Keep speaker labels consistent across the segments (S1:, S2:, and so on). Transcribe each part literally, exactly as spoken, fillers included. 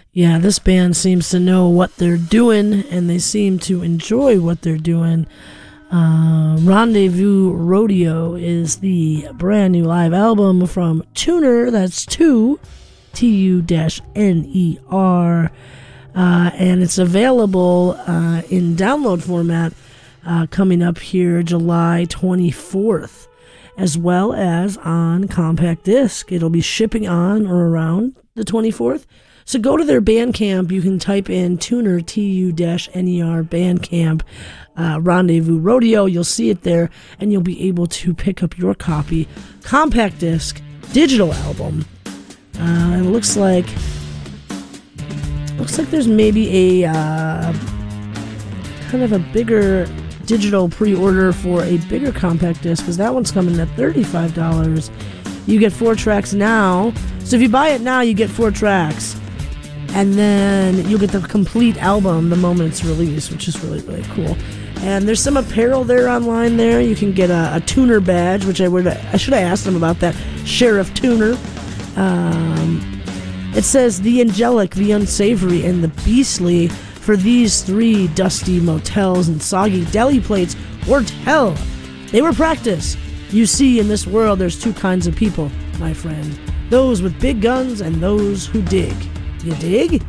S1: Yeah, this band seems to know what they're doing, and they seem to enjoy what they're doing. Uh, Rendezvous Rodeo is the brand new live album from Tuner. That's two, T U N E R. Uh, and it's available uh, in download format uh, coming up here July twenty-fourth, as well as on compact disc. It'll be shipping on or around the twenty-fourth. So go to their Bandcamp. You can type in Tuner, T U N E R, Bandcamp, uh, Rendezvous Rodeo. You'll see it there, and you'll be able to pick up your copy. Compact disc, digital album. Uh, it looks like looks like there's maybe a uh, kind of a bigger digital pre-order for a bigger compact disc, because that one's coming at thirty-five dollars. You get four tracks now. So if you buy it now, you get four tracks. And then you'll get the complete album the moment it's released, which is really, really cool. And there's some apparel there online there. You can get a, a Tuner badge, which I would I should have asked them about that. Sheriff Tuner. Um, it says the angelic, the unsavory, and the beastly for these three dusty motels and soggy deli plates or hell. They were practice. You see, in this world, there's two kinds of people, my friend. Those with big guns and those who dig. You dig?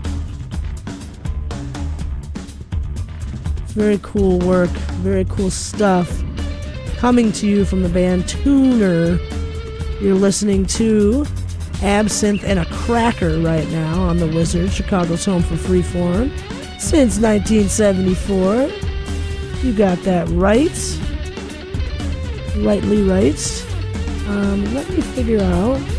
S1: Very cool work. Very cool stuff. Coming to you from the band Tuner. You're listening to Absinthe and a Cracker right now on The Wizard, Chicago's home for freeform. Since nineteen seventy-four. You got that right. Rightly right. Um, let me figure out